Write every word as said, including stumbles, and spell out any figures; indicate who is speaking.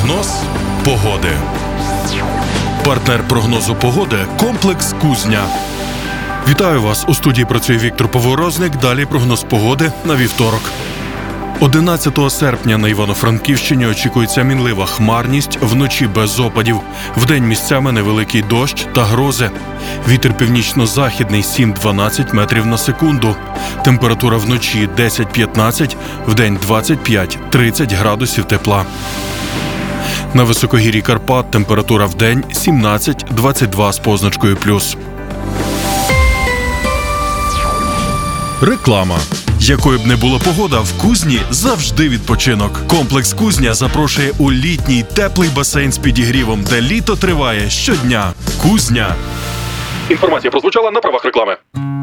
Speaker 1: Прогноз погоди. Партнер прогнозу погоди – комплекс «Кузня». Вітаю вас! У студії працює Віктор Поворозник. Далі прогноз погоди на вівторок. одинадцятого серпня на Івано-Франківщині очікується мінлива хмарність, вночі без опадів. Вдень місцями невеликий дощ та грози. Вітер північно-західний сім-дванадцять метрів на секунду. Температура вночі десять-п'ятнадцять, вдень двадцять п'ять-тридцять градусів тепла. На високогір'ї Карпат температура вдень сімнадцять-двадцять два з позначкою плюс. Реклама. Якою б не була погода, в Кузні завжди відпочинок. Комплекс «Кузня» запрошує у літній теплий басейн з підігрівом, де літо триває щодня. Кузня. Інформація прозвучала на правах реклами.